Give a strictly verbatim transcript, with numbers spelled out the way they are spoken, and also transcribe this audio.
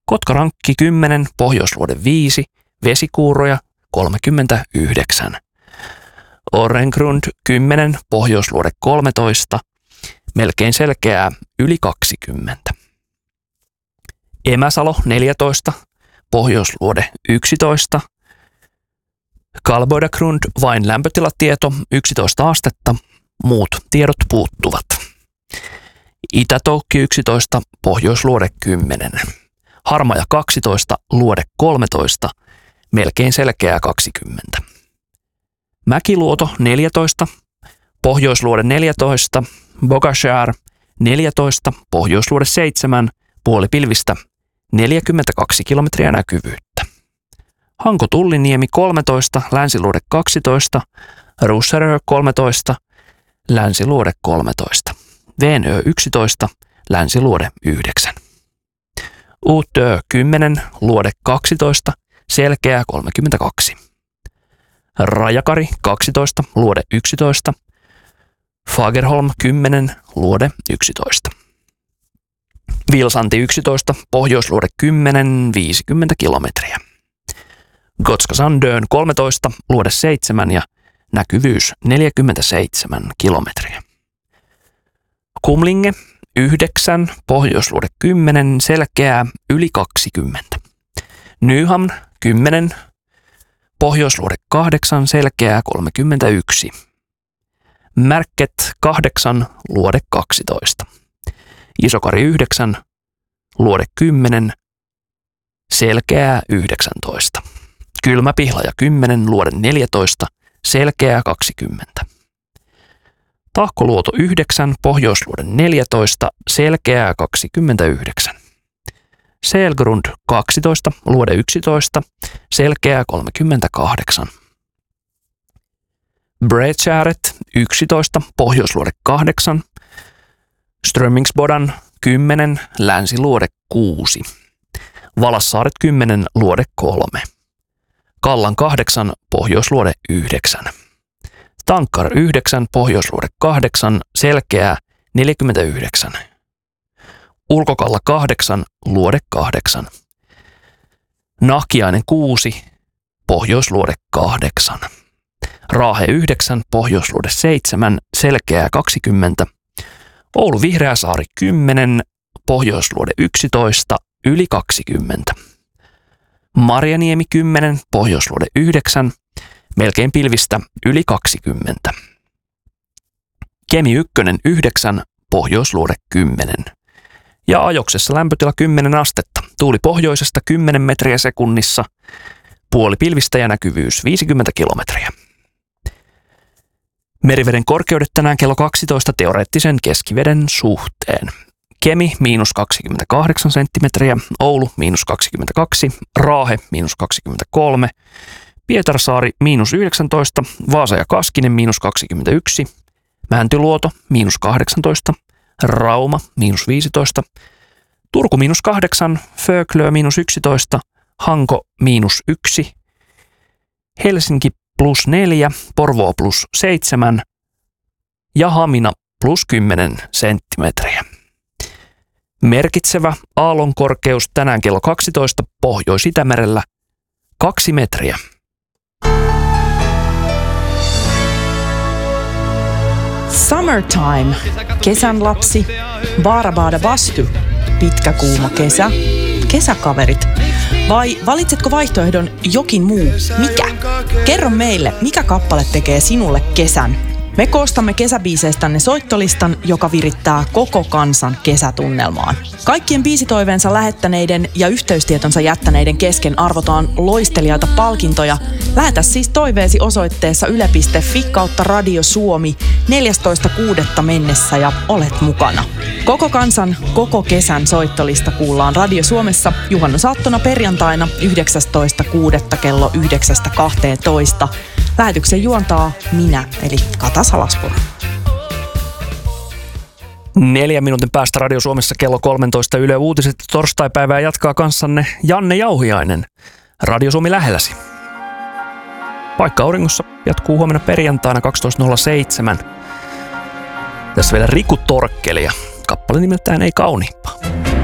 Kotkarankki kymmenen, pohjoisluode viisi, vesikuuroja kolmekymmentäyhdeksän. Orrengrund kymmenen, pohjoisluode kolmetoista, melkein selkeää yli kaksikymmentä. Emäsalo neljätoista, pohjoisluode yksitoista. Kalboidagrund vain lämpötilatieto yksitoista astetta, muut tiedot puuttuvat. Itätoukki yksitoista, pohjoisluode kymmenen. Harmaja kaksitoista, luode kolmetoista, melkein selkeää kaksikymmentä. Mäkiluoto neljätoista, pohjoisluode neljätoista, Bogashar neljätoista, pohjoisluode seitsemän, puolipilvistä neljäkymmentäkaksi kilometriä näkyvyyttä. Hanko-Tulliniemi kolmetoista, länsiluode kaksitoista, Russerö kolmetoista, länsiluode kolmetoista, Venö yksitoista, länsiluode yhdeksän. Uutö kymmenen, luode kaksitoista, selkeää kolmekymmentäkaksi. Rajakari kaksitoista, luode yksitoista, Fagerholm kymmenen, luode yksitoista. Vilsanti yksitoista, pohjoisluode kymmenen, viisikymmentä kilometriä. Gotska Sandön kolmetoista, luode seitsemän ja näkyvyys neljäkymmentäseitsemän kilometriä. Kumlinge yhdeksän, pohjoisluode kymmenen, selkeää yli kaksikymmentä. Nyhamn kymmenen, pohjoisluode kahdeksan, selkeää kolmekymmentäyksi. Märket kahdeksan, luode kaksitoista. Isokari yhdeksän, luode kymmenen, selkeää yhdeksäntoista. Kylmäpihlaja kymmenen, luode neljätoista, selkeää kaksikymmentä. Tahkoluoto yhdeksän, pohjoisluode neljätoista, selkeää kaksikymmentäyhdeksän. Selgrund kaksitoista, luode yksitoista, selkeää kolmekymmentäkahdeksan. Bredskäret yksitoista, pohjoisluode kahdeksan, Strömingsbodan kymmenen, länsiluode kuusi. Valassaaret kymmenen, luode kolme. Kallan kahdeksan, pohjoisluode yhdeksän. Tankkar yhdeksän, pohjoisluode kahdeksan, selkeää neljäkymmentäyhdeksän. Ulkokalla kahdeksan, luode kahdeksan. Nahkiainen kuusi, pohjoisluode kahdeksan. Raahe yhdeksän, pohjoisluode seitsemän, selkeää kaksikymmentä. Oulu Vihreäsaari kymmenen, pohjoisluode yksitoista, yli kaksikymmentä. Marjaniemi kymmenen, pohjoisluode yhdeksän, melkein pilvistä yli kaksikymmentä. Kemi ykkönen yhdeksän, pohjoisluode kymmenen. Ja Ajoksessa lämpötila kymmenen astetta, tuuli pohjoisesta kymmenen metriä sekunnissa, puoli pilvistä ja näkyvyys viisikymmentä kilometriä. Meriveden korkeudet tänään kello kaksitoista teoreettisen keskiveden suhteen. Kemi miinus kaksikymmentäkahdeksan senttimetriä, Oulu miinus kaksikymmentäkaksi, Raahe miinus kaksikymmentäkolme, Pietarsaari miinus yhdeksäntoista, Vaasa ja Kaskinen miinus kaksikymmentäyksi, Mäntyluoto miinus kahdeksantoista, Rauma miinus viisitoista, Turku miinus kahdeksan, Föglö miinus yksitoista, Hanko miinus yksi, Helsinki plus neljä, Porvoo plus seitsemän ja Hamina plus kymmenen senttimetriä. Merkitsevä aallon korkeus tänään kello kaksitoista Pohjois-Itämerellä kaksi metriä. Summertime, kesän lapsi, Baarabaada Bastu, pitkä kuuma kesä, kesäkaverit. Vai valitsetko vaihtoehdon jokin muu? Mikä? Kerro meille, mikä kappale tekee sinulle kesän. Me koostamme kesäbiiseistänne soittolistan, joka virittää koko kansan kesätunnelmaan. Kaikkien biisitoiveensa lähettäneiden ja yhteystietonsa jättäneiden kesken arvotaan loistelijaita palkintoja. Lähetä siis toiveesi osoitteessa yle piste fi kautta Radio Suomi neljästoista kuudetta mennessä ja olet mukana. Koko kansan, koko kesän soittolista kuullaan Radio Suomessa juhannusaattona perjantaina yhdeksästoista kuudetta kello yhdeksästä kahteentoista. Lähetyksen juontaa minä, eli Kata Salaspuro. Neljän minuutin päästä Radio Suomessa kello kolmetoista Yle Uutiset. Torstaipäivää jatkaa kanssanne Janne Jauhiainen. Radio Suomi lähelläsi. Paikka auringossa jatkuu huomenna perjantaina kaksitoista nolla seitsemän. Tässä vielä Riku Torkkeli ja kappale nimeltään Ei kauniimpaa.